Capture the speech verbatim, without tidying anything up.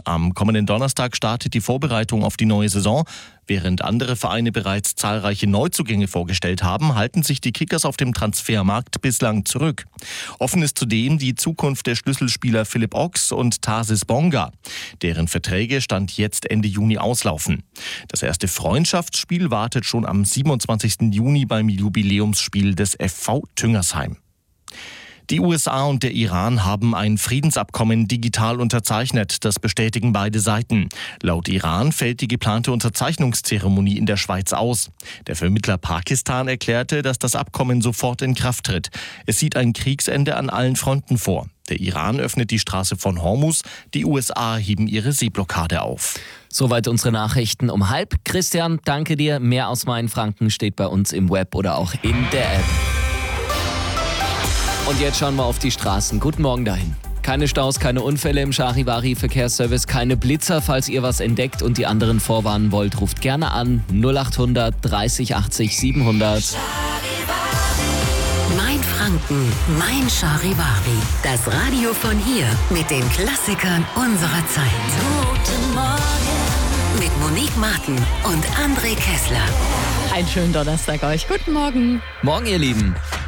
Am kommenden Donnerstag startet die Vorbereitung auf die neue Saison. Während andere Vereine bereits zahlreiche Neuzugänge vorgestellt haben, halten sich die Kickers auf dem Transfermarkt bislang zurück. Offen ist zudem die Zukunft der Schlüsselspieler Philipp Ox und Tarsis Bonga, deren Verträge Stand jetzt Ende Juni auslaufen. Das erste Freundschaftsspiel wartet schon am siebenundzwanzigsten Juni beim Jubiläumsspiel des F V Tüngersheim. Die U S A und der Iran haben ein Friedensabkommen digital unterzeichnet. Das bestätigen beide Seiten. Laut Iran fällt die geplante Unterzeichnungszeremonie in der Schweiz aus. Der Vermittler Pakistan erklärte, dass das Abkommen sofort in Kraft tritt. Es sieht ein Kriegsende an allen Fronten vor. Der Iran öffnet die Straße von Hormuz, die U S A heben ihre Seeblockade auf. Soweit unsere Nachrichten um halb. Christian, danke dir. Mehr aus Mainfranken steht bei uns im Web oder auch in der App. Und jetzt schauen wir auf die Straßen. Guten Morgen dahin. Keine Staus, keine Unfälle im Charivari-Verkehrsservice, keine Blitzer. Falls ihr was entdeckt und die anderen vorwarnen wollt, ruft gerne an null acht hundert dreißig achtzig siebenhundert. Mainfranken, mein Charivari. Das Radio von hier mit den Klassikern unserer Zeit. Guten Morgen. Mit Monique Martin und André Kessler. Einen schönen Donnerstag euch. Guten Morgen. Morgen, ihr Lieben.